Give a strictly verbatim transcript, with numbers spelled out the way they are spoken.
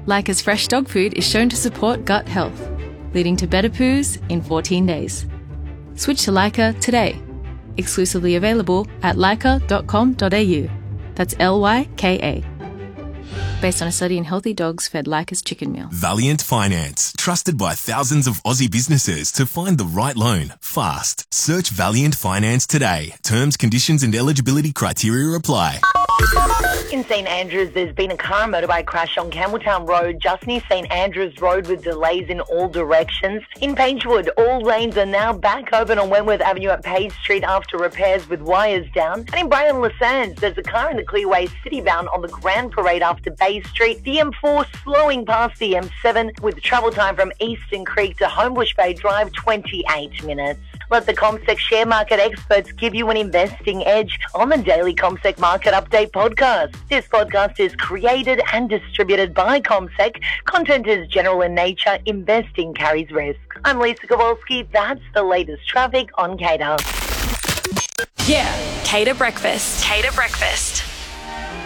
Leica's fresh dog food is shown to support gut health, leading to better poos in fourteen days. Switch to Leica today. Exclusively available at leica dot com dot a u. That's L Y K A. Based on a study in healthy dogs fed Leica's chicken meal. Valiant Finance, trusted by thousands of Aussie businesses to find the right loan fast. Search Valiant Finance today. Terms, conditions and eligibility criteria apply. In St Andrews, there's been a car and motorbike crash on Campbelltown Road, just near St Andrews Road, with delays in all directions. In Pagewood, all lanes are now back open on Wentworth Avenue at Page Street after repairs with wires down. And in Brighton Le Sands, there's a car in the Clearway citybound on the Grand Parade after Bay Street. The M four slowing past the M seven with travel time from Eastern Creek to Homebush Bay Drive, twenty-eight minutes. Let the CommSec share market experts give you an investing edge on the daily CommSec Market Update podcast. This podcast is created and distributed by CommSec. Content is general in nature. Investing carries risk. I'm Lisa Kowalski. That's the latest traffic on Cater. Yeah, Cater Breakfast. Cater Breakfast.